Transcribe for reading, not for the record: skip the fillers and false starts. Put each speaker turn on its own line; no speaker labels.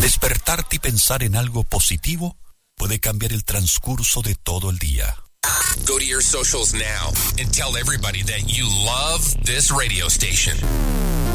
Despertarte y pensar en algo positivo puede cambiar el transcurso de todo el día.
Go to your socials now and tell everybody that you love this radio station.